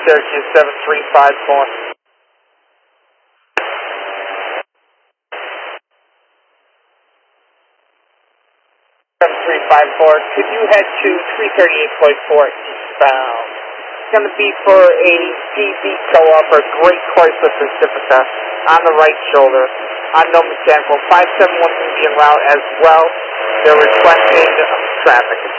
Syracuse 7354. 7354, could you head to 338.4 eastbound? It's going to be for a DB co-op or Great Chrysler Pacifica on the right shoulder. Unknown mechanical. 571 will be en route as well. They're requesting traffic.